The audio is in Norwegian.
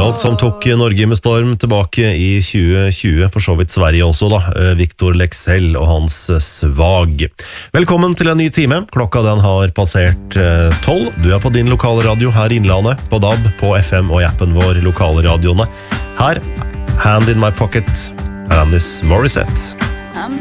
låt som tok Norge med storm tilbake i 2020, for så vidt Sverige også da, Victor Leksell og hans Svag. Velkommen til en ny time, klokka den har passert 12. Du er på din lokale radio her i Innlandet, på DAB, på FM og i appen vår lokale radioene. Her, Hand in my pocket, Alanis Morissette.